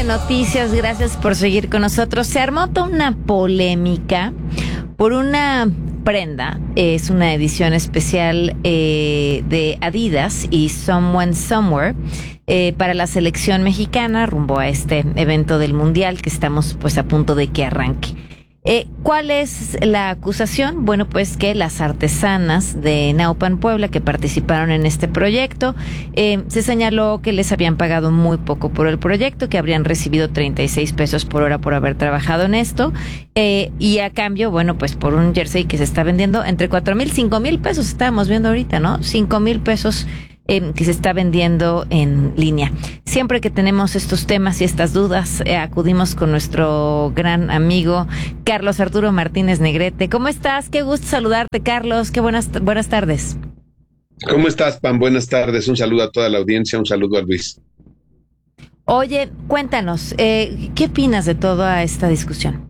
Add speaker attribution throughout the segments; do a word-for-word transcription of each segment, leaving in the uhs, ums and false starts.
Speaker 1: M B S Noticias, gracias por seguir con nosotros. Se armó toda una polémica por una prenda, es una edición especial eh, de Adidas y Someone Somewhere eh, para la selección mexicana rumbo a este evento del Mundial que estamos pues a punto de que arranque. Eh, ¿Cuál es la acusación? Bueno, pues que las artesanas de Naupan, Puebla, que participaron en este proyecto, eh, se señaló que les habían pagado muy poco por el proyecto, que habrían recibido treinta y seis pesos por hora por haber trabajado en esto, eh, y a cambio, bueno, pues por un jersey que se está vendiendo entre cuatro mil, cinco mil pesos, estábamos viendo ahorita, ¿no? Cinco mil pesos Eh, que se está vendiendo en línea. Siempre que tenemos estos temas y estas dudas, eh, acudimos con nuestro gran amigo Carlos Arturo Martínez Negrete. ¿Cómo estás? Qué gusto saludarte, Carlos. Qué buenas, buenas tardes.
Speaker 2: ¿Cómo estás, Pam? Buenas tardes. Un saludo a toda la audiencia, un saludo a Luis.
Speaker 1: Oye, cuéntanos, eh, ¿qué opinas de toda esta discusión?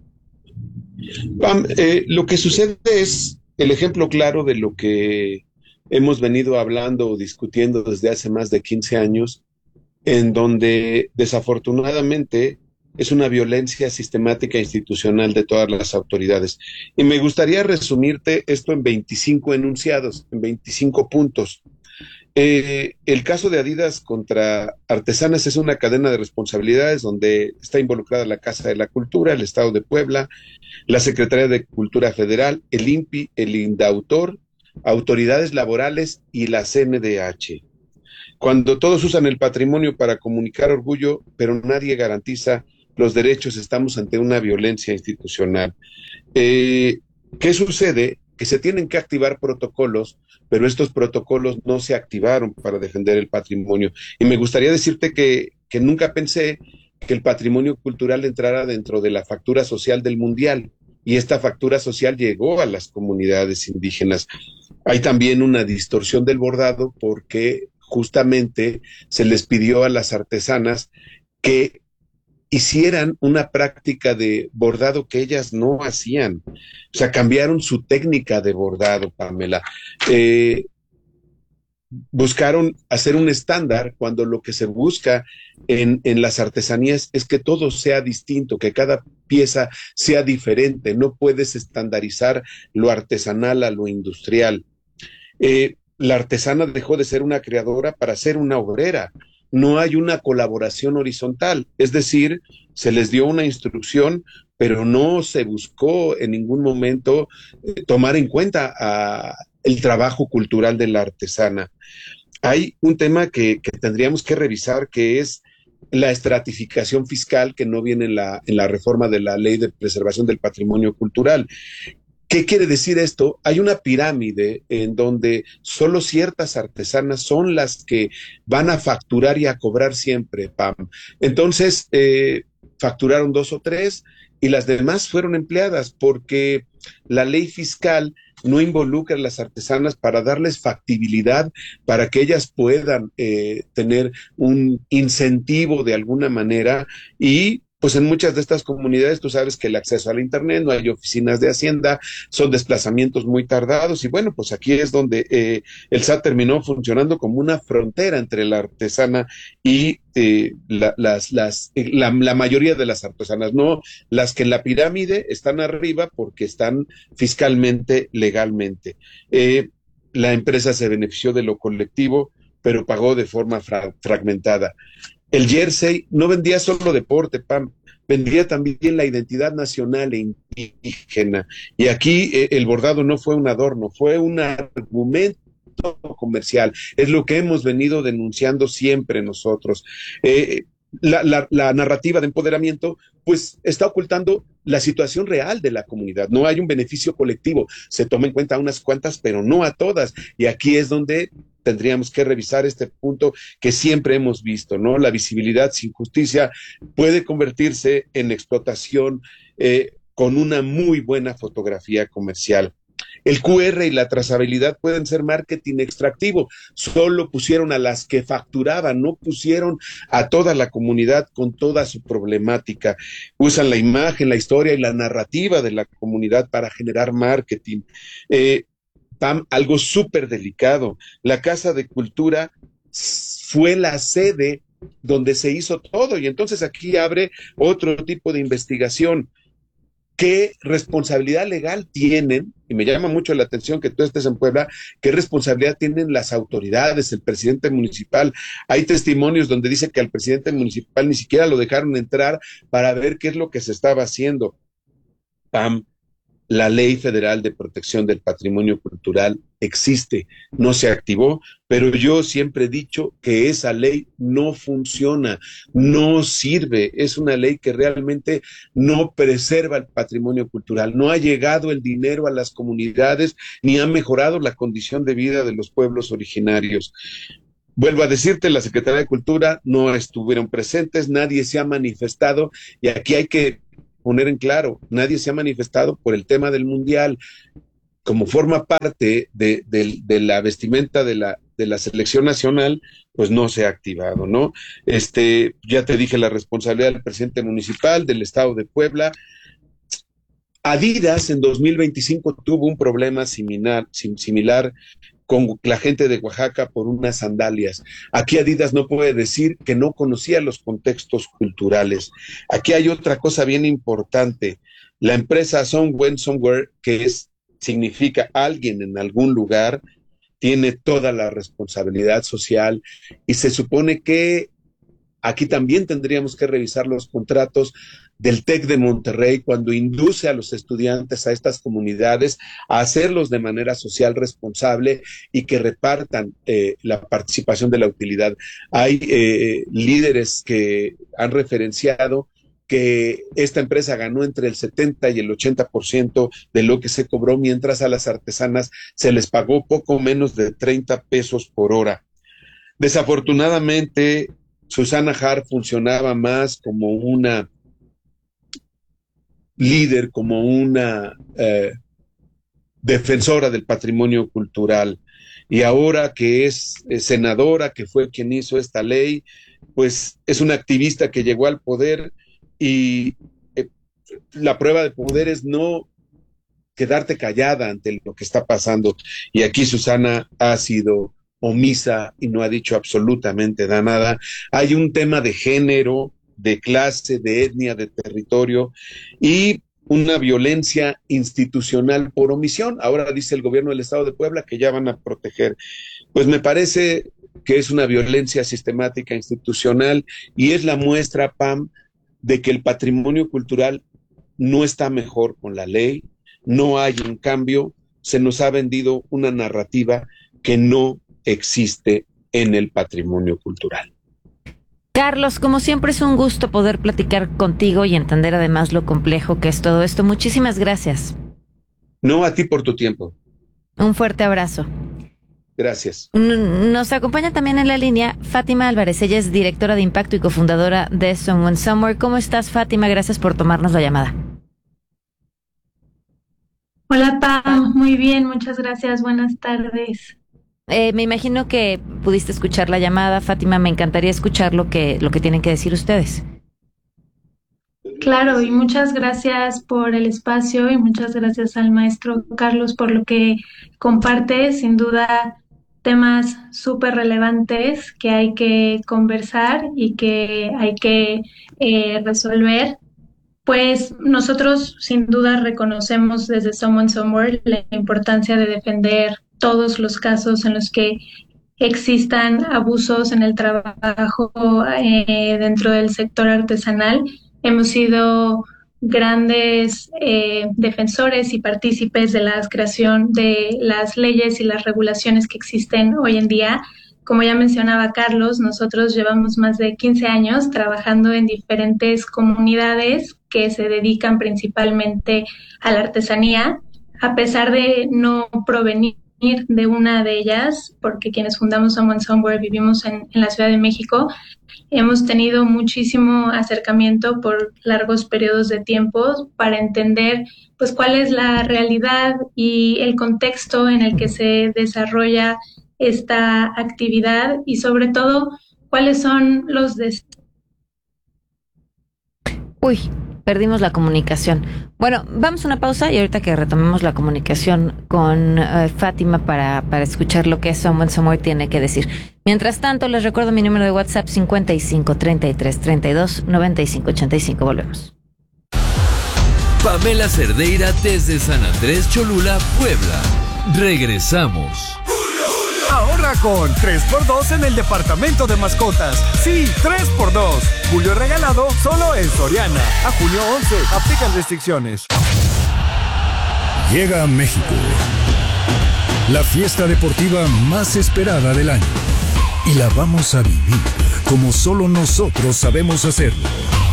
Speaker 2: Pam, eh, lo que sucede es el ejemplo claro de lo que hemos venido hablando o discutiendo desde hace más de quince años, en donde desafortunadamente es una violencia sistemática e institucional de todas las autoridades. Y me gustaría resumirte esto en veinticinco enunciados, en veinticinco puntos. Eh, el caso de Adidas contra Artesanas es una cadena de responsabilidades donde está involucrada la Casa de la Cultura, el Estado de Puebla, la Secretaría de Cultura Federal, el I N P I, el INDAUTOR, autoridades laborales y la C N D H. Cuando todos usan el patrimonio para comunicar orgullo, pero nadie garantiza los derechos, estamos ante una violencia institucional. Eh, ¿Qué sucede? Que se tienen que activar protocolos, pero estos protocolos no se activaron para defender el patrimonio. Y me gustaría decirte que, que nunca pensé que el patrimonio cultural entrara dentro de la factura social del Mundial, y esta factura social llegó a las comunidades indígenas. Hay también una distorsión del bordado porque justamente se les pidió a las artesanas que hicieran una práctica de bordado que ellas no hacían. O sea, cambiaron su técnica de bordado, Pamela. Eh, buscaron hacer un estándar cuando lo que se busca en, en las artesanías es que todo sea distinto, que cada pieza sea diferente. No puedes estandarizar lo artesanal a lo industrial. Eh, la artesana dejó de ser una creadora para ser una obrera. No hay una colaboración horizontal, es decir, se les dio una instrucción, pero no se buscó en ningún momento eh, tomar en cuenta a el trabajo cultural de la artesana. Hay un tema que, que tendríamos que revisar, que es la estratificación fiscal que no viene en la, en la reforma de la Ley de Preservación del Patrimonio Cultural. ¿Qué quiere decir esto? Hay una pirámide en donde solo ciertas artesanas son las que van a facturar y a cobrar siempre, Pam. Entonces, eh, facturaron dos o tres y las demás fueron empleadas porque la ley fiscal no involucra a las artesanas para darles factibilidad, para que ellas puedan eh, tener un incentivo de alguna manera. Y pues en muchas de estas comunidades tú sabes que el acceso al internet, no hay oficinas de Hacienda, son desplazamientos muy tardados y bueno, pues aquí es donde eh, el S A T terminó funcionando como una frontera entre la artesana y eh, la, las, las, eh, la, la mayoría de las artesanas, no las que en la pirámide están arriba porque están fiscalmente, legalmente. Eh, la empresa se benefició de lo colectivo, pero pagó de forma fra fragmentada. El jersey no vendía solo deporte, Pam, vendía también la identidad nacional e indígena. Y aquí eh, el bordado no fue un adorno, fue un argumento comercial. Es lo que hemos venido denunciando siempre nosotros. Eh, la, la, la narrativa de empoderamiento, pues está ocultando la situación real de la comunidad. No hay un beneficio colectivo. Se toma en cuenta a unas cuantas, pero no a todas. Y aquí es donde tendríamos que revisar este punto que siempre hemos visto, ¿no? La visibilidad sin justicia puede convertirse en explotación eh, con una muy buena fotografía comercial. El Q R y la trazabilidad pueden ser marketing extractivo. Solo pusieron a las que facturaban, no pusieron a toda la comunidad con toda su problemática. Usan la imagen, la historia y la narrativa de la comunidad para generar marketing. Eh, Pam, algo súper delicado. La Casa de Cultura fue la sede donde se hizo todo. Y entonces aquí abre otro tipo de investigación. ¿Qué responsabilidad legal tienen? Y me llama mucho la atención que tú estés en Puebla. ¿Qué responsabilidad tienen las autoridades, el presidente municipal? Hay testimonios donde dice que al presidente municipal ni siquiera lo dejaron entrar para ver qué es lo que se estaba haciendo. Pam, la Ley Federal de Protección del Patrimonio Cultural existe, no se activó, pero yo siempre he dicho que esa ley no funciona, no sirve, es una ley que realmente no preserva el patrimonio cultural, no ha llegado el dinero a las comunidades ni ha mejorado la condición de vida de los pueblos originarios. Vuelvo a decirte, la Secretaría de Cultura no estuvieron presentes, nadie se ha manifestado y aquí hay que poner en claro, nadie se ha manifestado por el tema del mundial, como forma parte de, de, de la vestimenta de la, de la selección nacional, pues no se ha activado, ¿no? Este, ya te dije la responsabilidad del presidente municipal, del estado de Puebla. Adidas en dos mil veinticinco tuvo un problema similar, similar con la gente de Oaxaca por unas sandalias. Aquí Adidas no puede decir que no conocía los contextos culturales. Aquí hay otra cosa bien importante. La empresa Somewhere Somewhere, que es, significa alguien en algún lugar, tiene toda la responsabilidad social y se supone que aquí también tendríamos que revisar los contratos del TEC de Monterrey cuando induce a los estudiantes a estas comunidades a hacerlos de manera social responsable y que repartan eh, la participación de la utilidad. Hay eh, líderes que han referenciado que esta empresa ganó entre el setenta y el ochenta por ciento de lo que se cobró, mientras a las artesanas se les pagó poco menos de treinta pesos por hora. Desafortunadamente, Susana Harp funcionaba más como una líder, como una eh, defensora del patrimonio cultural. Y ahora que es eh, senadora, que fue quien hizo esta ley, pues es una activista que llegó al poder y eh, la prueba de poder es no quedarte callada ante lo que está pasando. Y aquí Susana ha sido omisa y no ha dicho absolutamente nada. Hay un tema de género, de clase, de etnia, de territorio y una violencia institucional por omisión. Ahora dice el gobierno del estado de Puebla que ya van a proteger. Pues me parece que es una violencia sistemática institucional y es la muestra, Pam, de que el patrimonio cultural no está mejor con la ley, no hay un cambio, se nos ha vendido una narrativa que no existe en el patrimonio cultural.
Speaker 1: Carlos, como siempre es un gusto poder platicar contigo y entender además lo complejo que es todo esto. Muchísimas gracias.
Speaker 2: No, a ti por tu tiempo.
Speaker 1: Un fuerte abrazo.
Speaker 2: Gracias.
Speaker 1: Nos acompaña también en la línea Fátima Álvarez. Ella es directora de Impacto y cofundadora de Somewhere Somewhere. ¿Cómo estás, Fátima? Gracias por tomarnos la llamada.
Speaker 3: Hola, Pam. Muy bien, muchas gracias. Buenas tardes.
Speaker 1: Eh, me imagino que pudiste escuchar la llamada, Fátima. Me encantaría escuchar lo que, lo que tienen que decir ustedes.
Speaker 3: Claro, y muchas gracias por el espacio y muchas gracias al maestro Carlos por lo que comparte. Sin duda, temas súper relevantes que hay que conversar y que hay que eh, resolver. Pues nosotros sin duda reconocemos desde Somewhere Somewhere la importancia de defender todos los casos en los que existan abusos en el trabajo eh, dentro del sector artesanal. Hemos sido grandes eh, defensores y partícipes de la creación de las leyes y las regulaciones que existen hoy en día. Como ya mencionaba Carlos, nosotros llevamos más de quince años trabajando en diferentes comunidades que se dedican principalmente a la artesanía, a pesar de no provenir de una de ellas, porque quienes fundamos Somewhere Somewhere vivimos en, en la Ciudad de México. Hemos tenido muchísimo acercamiento por largos periodos de tiempo para entender pues cuál es la realidad y el contexto en el que se desarrolla esta actividad y sobre todo cuáles son los deseos.
Speaker 1: Uy, perdimos la comunicación. Bueno, vamos a una pausa y ahorita que retomemos la comunicación con uh, Fátima para, para escuchar lo que Someone Somewhere tiene que decir. Mientras tanto, les recuerdo mi número de WhatsApp cincuenta y cinco, treinta y tres, treinta y dos, noventa y cinco, ochenta y cinco. Volvemos.
Speaker 4: Pamela Cerdeira desde San Andrés Cholula, Puebla. Regresamos.
Speaker 5: Ahorra con tres por dos en el departamento de mascotas. Sí, tres por dos. Julio regalado solo en Soriana. A junio once. Aplican restricciones.
Speaker 6: Llega a México la fiesta deportiva más esperada del año. Y la vamos a vivir como solo nosotros sabemos hacerlo.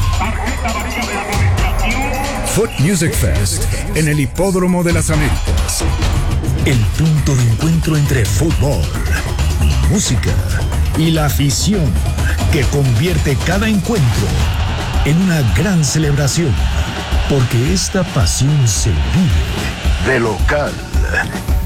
Speaker 6: Foot Music Fest en el Hipódromo de las Américas. El punto de encuentro entre fútbol, música y la afición que convierte cada encuentro en una gran celebración. Porque esta pasión se vive de local